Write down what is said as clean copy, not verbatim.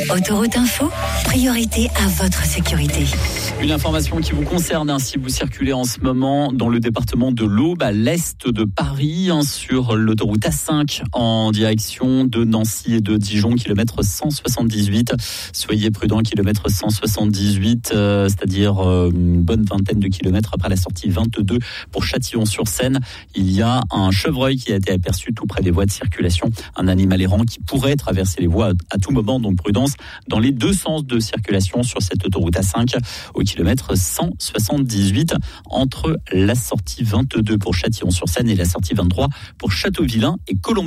Autoroute Info, priorité à votre sécurité. Une information qui vous concerne si vous circulez en ce moment dans le département de l'Aube, à l'est de Paris, sur l'autoroute A5 en direction de Nancy et de Dijon, kilomètre 178. Soyez prudents, kilomètre 178, c'est-à-dire une bonne vingtaine de kilomètres après la sortie 22 pour Châtillon-sur-Seine. Il y a un chevreuil qui a été aperçu tout près des voies de circulation, un animal errant qui pourrait traverser les voies à tout moment, donc prudence dans les deux sens de circulation sur cette autoroute A5 au kilomètre 178 entre la sortie 22 pour Châtillon-sur-Seine et la sortie 23 pour Châteauvillain et Colombey.